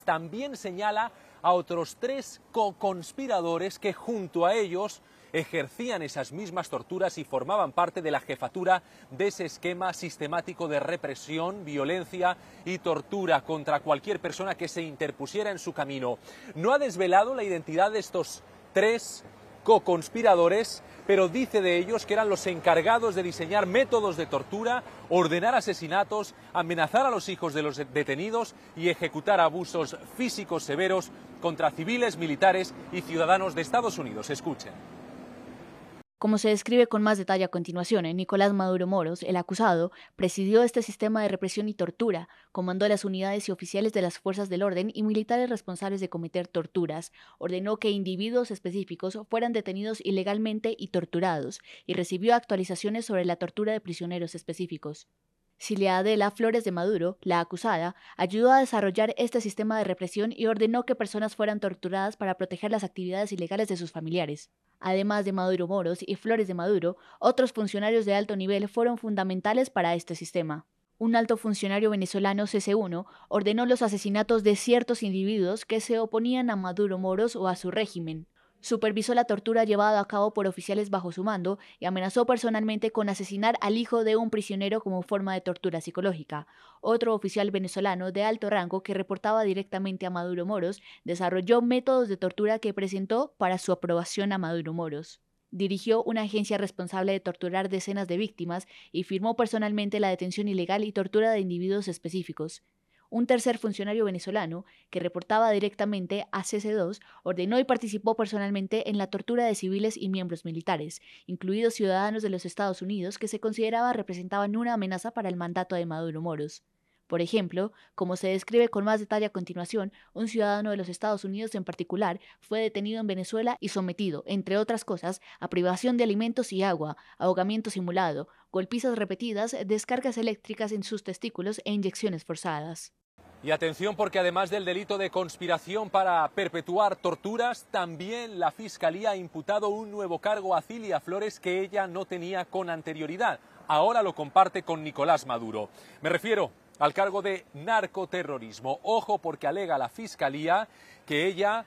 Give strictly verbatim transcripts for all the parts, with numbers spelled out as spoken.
También señala a otros tres co-conspiradores que junto a ellos ejercían esas mismas torturas y formaban parte de la jefatura de ese esquema sistemático de represión, violencia y tortura contra cualquier persona que se interpusiera en su camino. No ha desvelado la identidad de estos tres co-conspiradores, pero dice de ellos que eran los encargados de diseñar métodos de tortura, ordenar asesinatos, amenazar a los hijos de los detenidos y ejecutar abusos físicos severos contra civiles, militares y ciudadanos de Estados Unidos. Escuchen. Como se describe con más detalle a continuación, Nicolás Maduro Moros, el acusado, presidió este sistema de represión y tortura, comandó las unidades y oficiales de las fuerzas del orden y militares responsables de cometer torturas, ordenó que individuos específicos fueran detenidos ilegalmente y torturados, y recibió actualizaciones sobre la tortura de prisioneros específicos. Cilia Adela Flores de Maduro, la acusada, ayudó a desarrollar este sistema de represión y ordenó que personas fueran torturadas para proteger las actividades ilegales de sus familiares. Además de Maduro Moros y Flores de Maduro, otros funcionarios de alto nivel fueron fundamentales para este sistema. Un alto funcionario venezolano, C C uno, ordenó los asesinatos de ciertos individuos que se oponían a Maduro Moros o a su régimen. Supervisó la tortura llevada a cabo por oficiales bajo su mando y amenazó personalmente con asesinar al hijo de un prisionero como forma de tortura psicológica. Otro oficial venezolano de alto rango que reportaba directamente a Maduro Moros desarrolló métodos de tortura que presentó para su aprobación a Maduro Moros. Dirigió una agencia responsable de torturar decenas de víctimas y firmó personalmente la detención ilegal y tortura de individuos específicos. Un tercer funcionario venezolano, que reportaba directamente a C C dos, ordenó y participó personalmente en la tortura de civiles y miembros militares, incluidos ciudadanos de los Estados Unidos que se consideraba representaban una amenaza para el mandato de Maduro Moros. Por ejemplo, como se describe con más detalle a continuación, un ciudadano de los Estados Unidos en particular fue detenido en Venezuela y sometido, entre otras cosas, a privación de alimentos y agua, ahogamiento simulado, golpizas repetidas, descargas eléctricas en sus testículos e inyecciones forzadas. Y atención, porque además del delito de conspiración para perpetuar torturas, también la Fiscalía ha imputado un nuevo cargo a Cilia Flores que ella no tenía con anterioridad. Ahora lo comparte con Nicolás Maduro. Me refiero al cargo de narcoterrorismo. Ojo, porque alega la Fiscalía que ella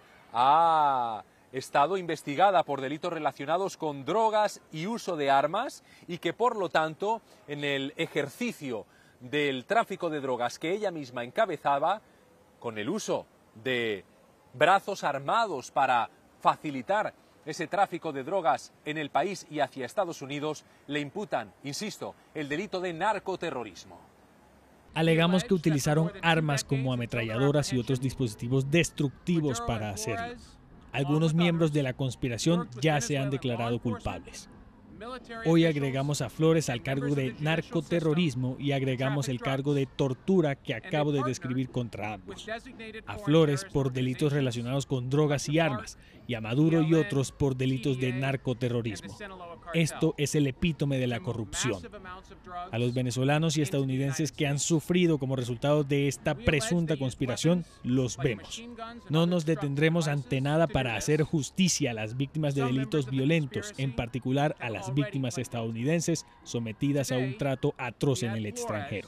ha estado investigada por delitos relacionados con drogas y uso de armas y que por lo tanto en el ejercicio del tráfico de drogas que ella misma encabezaba, con el uso de brazos armados para facilitar ese tráfico de drogas en el país y hacia Estados Unidos, le imputan, insisto, el delito de narcoterrorismo. Alegamos que utilizaron armas como ametralladoras y otros dispositivos destructivos para hacerlo. Algunos miembros de la conspiración ya se han declarado culpables. Hoy agregamos a Flores al cargo de narcoterrorismo y agregamos el cargo de tortura que acabo de describir contra ambos. A Flores por delitos relacionados con drogas y armas y a Maduro y otros por delitos de narcoterrorismo. Esto es el epítome de la corrupción. A los venezolanos y estadounidenses que han sufrido como resultado de esta presunta conspiración, los vemos. No nos detendremos ante nada para hacer justicia a las víctimas de delitos violentos, en particular a las víctimas estadounidenses sometidas a un trato atroz en el extranjero.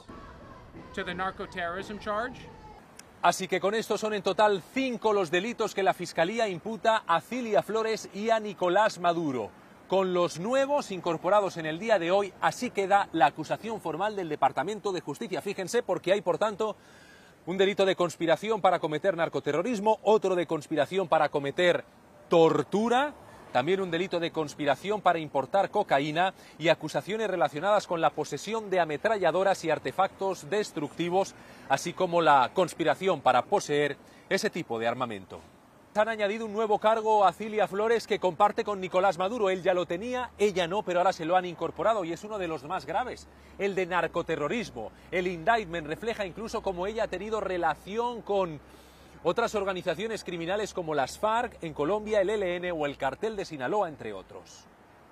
Así que con esto son en total cinco los delitos que la Fiscalía imputa a Cilia Flores y a Nicolás Maduro. Con los nuevos incorporados en el día de hoy, así queda la acusación formal del Departamento de Justicia. Fíjense, porque hay, por tanto, un delito de conspiración para cometer narcoterrorismo, otro de conspiración para cometer tortura, también un delito de conspiración para importar cocaína y acusaciones relacionadas con la posesión de ametralladoras y artefactos destructivos, así como la conspiración para poseer ese tipo de armamento. Han añadido un nuevo cargo a Cilia Flores que comparte con Nicolás Maduro. Él ya lo tenía, ella no, pero ahora se lo han incorporado y es uno de los más graves, el de narcoterrorismo. El indictment refleja incluso cómo ella ha tenido relación con otras organizaciones criminales como las FARC en Colombia, el E L N o el Cartel de Sinaloa, entre otros.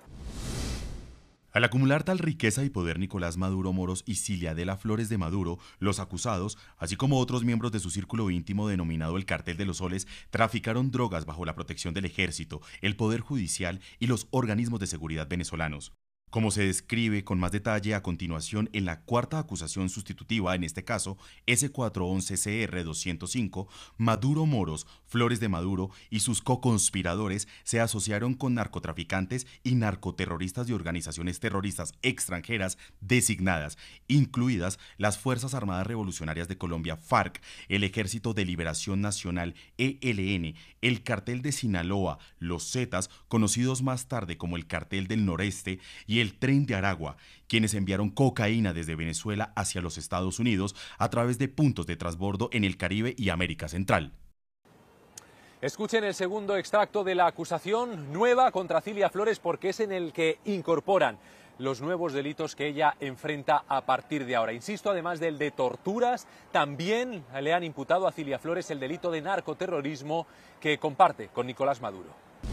Al acumular tal riqueza y poder, Nicolás Maduro Moros y Cilia Adela Flores de Maduro, los acusados, así como otros miembros de su círculo íntimo denominado el Cartel de los Soles, traficaron drogas bajo la protección del ejército, el poder judicial y los organismos de seguridad venezolanos. Como se describe con más detalle a continuación en la cuarta acusación sustitutiva, en este caso ese cuatrocientos once C R doscientos cinco, Maduro Moros, Flores de Maduro y sus co-conspiradores se asociaron con narcotraficantes y narcoterroristas de organizaciones terroristas extranjeras designadas, incluidas las Fuerzas Armadas Revolucionarias de Colombia, FARC, el Ejército de Liberación Nacional, E L N, el Cartel de Sinaloa, los Zetas, conocidos más tarde como el Cartel del Noreste, y el Tren de Aragua, quienes enviaron cocaína desde Venezuela hacia los Estados Unidos a través de puntos de transbordo en el Caribe y América Central. Escuchen el segundo extracto de la acusación nueva contra Cilia Flores, porque es en el que incorporan los nuevos delitos que ella enfrenta a partir de ahora. Insisto, además del de torturas, también le han imputado a Cilia Flores el delito de narcoterrorismo que comparte con Nicolás Maduro.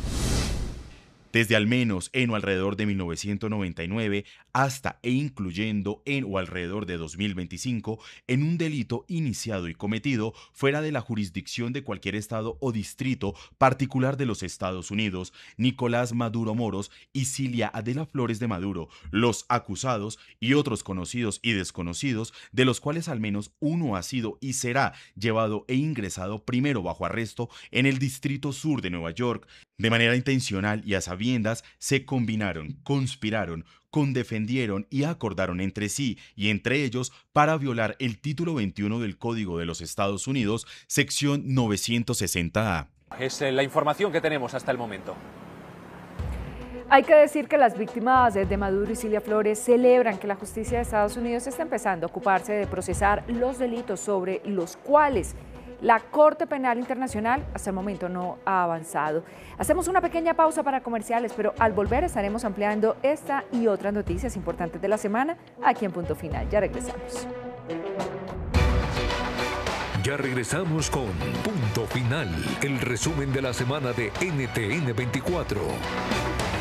Desde al menos en o alrededor de mil novecientos noventa y nueve hasta e incluyendo en o alrededor de dos mil veinticinco, en un delito iniciado y cometido fuera de la jurisdicción de cualquier estado o distrito particular de los Estados Unidos, Nicolás Maduro Moros y Cilia Adela Flores de Maduro, los acusados y otros conocidos y desconocidos, de los cuales al menos uno ha sido y será llevado e ingresado primero bajo arresto en el Distrito Sur de Nueva York, de manera intencional y a sabiendas, se combinaron, conspiraron, condefendieron y acordaron entre sí y entre ellos para violar el título veintiuno del Código de los Estados Unidos, sección novecientos sesenta A. Es la información que tenemos hasta el momento. Hay que decir que las víctimas de Maduro y Cilia Flores celebran que la justicia de Estados Unidos está empezando a ocuparse de procesar los delitos sobre los cuales la Corte Penal Internacional hasta el momento no ha avanzado. Hacemos una pequeña pausa para comerciales, pero al volver estaremos ampliando esta y otras noticias importantes de la semana aquí en Punto Final. Ya regresamos. Ya regresamos con Punto Final, el resumen de la semana de N T N veinticuatro.